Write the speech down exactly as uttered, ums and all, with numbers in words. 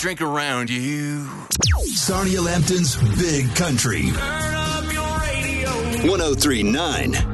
drink around you. Sarnia Lambton's Big Country. Turn up your radio. one oh three point nine